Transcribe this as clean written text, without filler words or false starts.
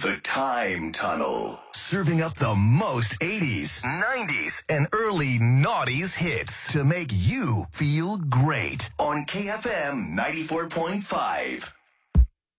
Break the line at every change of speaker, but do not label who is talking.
The Time Tunnel. Serving up the most 80s, 90s, and early noughties hits to make you feel great on KFM 94.5.